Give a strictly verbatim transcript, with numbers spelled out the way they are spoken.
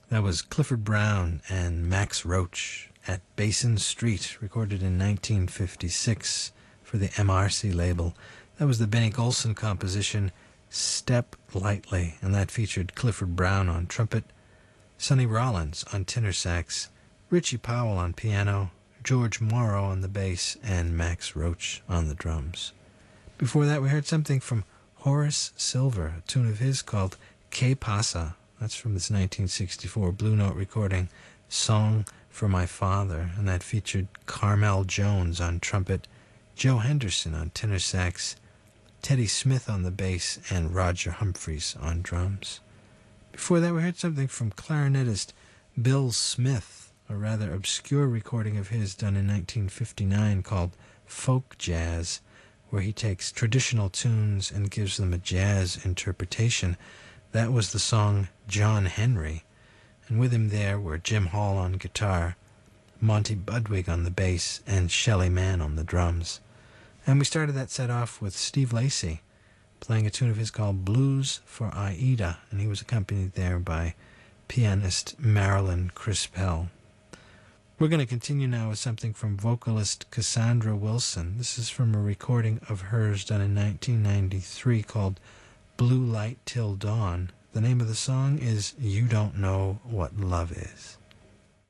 That was Clifford Brown and Max Roach at Basin Street, recorded in nineteen fifty-six for the M R C label. That was the Benny Golson composition, Step Lightly, and that featured Clifford Brown on trumpet, Sonny Rollins on tenor sax, Richie Powell on piano, George Morrow on the bass, and Max Roach on the drums. Before that, we heard something from Horace Silver, a tune of his called Que Pasa. That's from this nineteen sixty-four Blue Note recording, Song for My Father, and that featured Carmel Jones on trumpet, Joe Henderson on tenor sax, Teddy Smith on the bass, and Roger Humphreys on drums. Before that, we heard something from clarinetist Bill Smith, a rather obscure recording of his done in nineteen fifty-nine called Folk Jazz, where he takes traditional tunes and gives them a jazz interpretation. That was the song John Henry, and with him there were Jim Hall on guitar, Monty Budwig on the bass, and Shelly Manne on the drums. And we started that set off with Steve Lacy, playing a tune of his called Blues for Aida, and he was accompanied there by pianist Marilyn Crispell. We're going to continue now with something from vocalist Cassandra Wilson. This is from a recording of hers done in nineteen ninety-three called Blue Light Till Dawn. The name of the song is You Don't Know What Love Is.